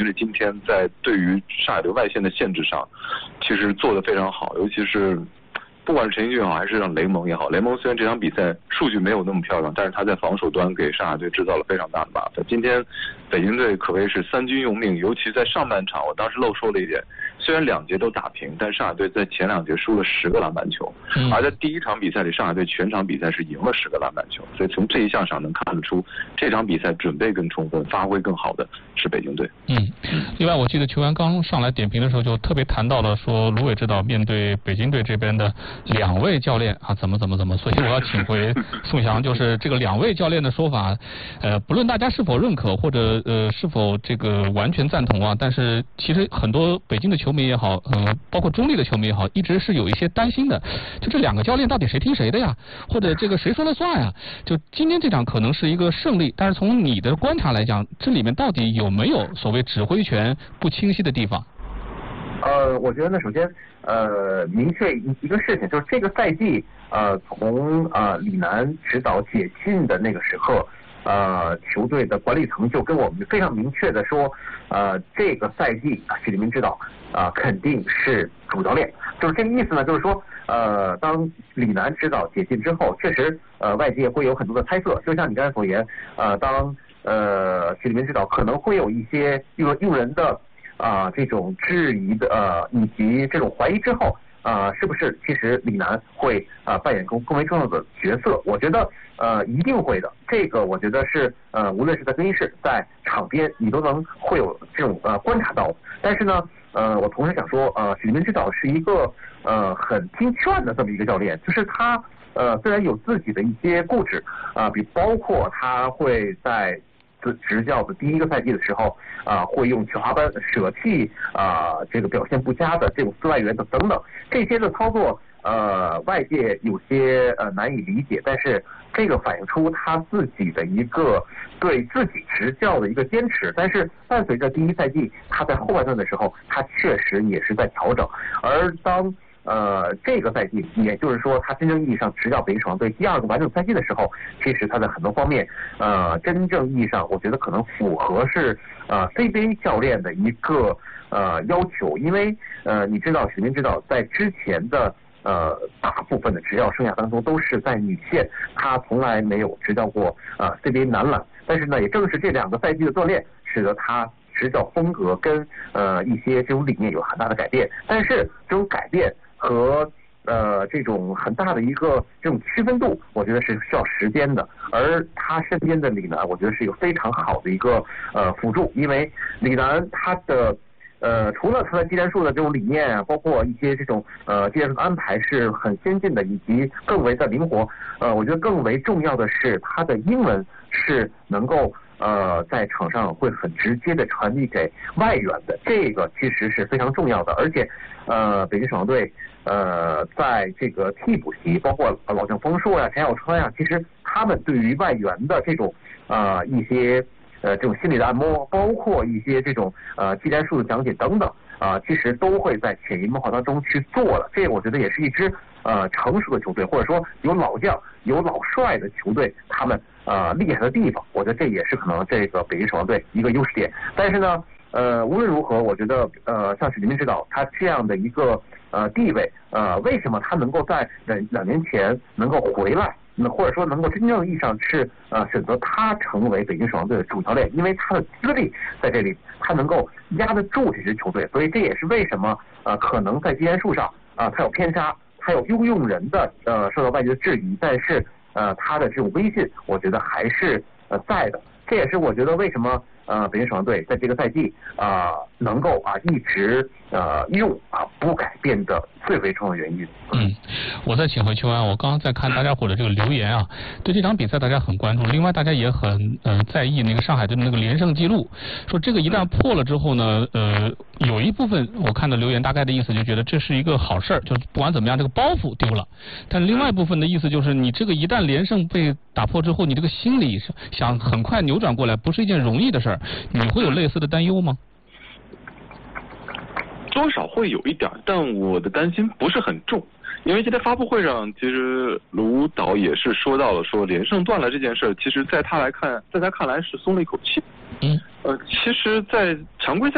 是今天在对于上海队外线的限制上，其实做得非常好，尤其是不管是陈英俊也好，还是让雷蒙也好，雷蒙虽然这场比赛数据没有那么漂亮，但是他在防守端给上海队制造了非常大的麻烦。今天北京队可谓是三军用命，尤其在上半场，我当时漏说了一点，虽然2节都打平，但上海队在前2节输了10个篮板球，而在第1场比赛里，上海队全场比赛是赢了10个篮板球，所以从这一项上能看得出，这场比赛准备更充分，发挥更好的是北京队。 另外我记得球员刚上来点评的时候就特别谈到了说，卢伟指导面对北京队这边的2位教练啊，怎么，所以我要请回宋翔，就是这个2位教练的说法，不论大家是否认可或者是否这个完全赞同啊，但是其实很多北京的球迷也好，包括中立的球迷也好，一直是有一些担心的，就这2个教练到底谁听谁的呀，或者这个谁说了算呀？就今天这场可能是一个胜利，但是从你的观察来讲，这里面到底有没有所谓指挥权不清晰的地方？ 我觉得呢，首先明确一个事情，就是这个赛季从李楠指导解禁的那个时候，球队的管理层就跟我们非常明确的说，这个赛季许立明指导肯定是主教练，就是这个意思呢，就是说当李楠指导解禁之后，确实外界会有很多的猜测，就像你刚才所言，当许立明指导可能会有一些用人的这种质疑的以及这种怀疑之后，是不是其实李楠会扮演更为重要的角色？我觉得一定会的。这个我觉得是无论是在更衣室在场边，你都能会有这种观察到。但是呢，我同时想说，许立明指导是一个很听劝的这么一个教练，就是他虽然有自己的一些固执包括他会在执教的第1个赛季的时候会用全华班舍弃这个表现不佳的这种4外援等等这些的操作，外界有些难以理解，但是这个反映出他自己的一个对自己执教的一个坚持。但是伴随着第1赛季他在后半段的时候，他确实也是在调整，而当这个赛季，也就是说他真正意义上执教北京首钢队第2个完整赛季的时候，其实他在很多方面真正意义上我觉得可能符合是CBA 教练的一个要求。因为你知道许立明指导在之前的大部分的执教生涯当中都是在女线，他从来没有执教过CBA 男篮，但是呢也正是这2个赛季的锻炼使得他执教风格跟一些这种理念有很大的改变。但是这种改变和这种很大的一个这种区分度，我觉得是需要时间的。而他身边的李楠，我觉得是一个非常好的一个辅助，因为李楠他的除了他的技战术的这种理念包括一些这种技战术的安排是很先进的，以及更为的灵活。我觉得更为重要的是他的英文是能够在场上会很直接的传递给外援的，这个其实是非常重要的。而且北京首钢队在这个替补席，包括老郑丰硕陈小川其实他们对于外援的这种一些这种心理的按摩，包括一些这种技战术的讲解等等其实都会在潜移默化当中去做了。这个我觉得也是一支成熟的球队，或者说有老将有老帅的球队他们厉害的地方，我觉得这也是可能这个北京首钢队一个优势点。但是呢无论如何，我觉得像许立明指导他这样的一个地位为什么他能够在2年前能够回来，或者说能够真正意义上是选择他成为北京首钢队的主教练，因为他的资历在这里，他能够压得住这支球队。所以这也是为什么可能在技战术上他有偏差，他有优用人的受到外界的质疑，但是他的这种威信我觉得还是在的。这也是我觉得为什么北京首钢队在这个赛季能够一直用不改变的最为重要的原因。 我再请回球员，我刚刚在看大家伙的这个留言对这场比赛大家很关注，另外大家也很在意那个上海队的那个连胜记录，说这个一旦破了之后呢有一部分我看的留言大概的意思就觉得这是一个好事儿，就不管怎么样这个包袱丢了，但另外一部分的意思就是你这个一旦连胜被打破之后，你这个心理想很快扭转过来不是一件容易的事儿，你会有类似的担忧吗？ 多少会有一点，但我的担心不是很重，因为今天发布会上，其实卢导也是说到了，说连胜断了这件事，其实在他看来是松了一口气。其实，在常规赛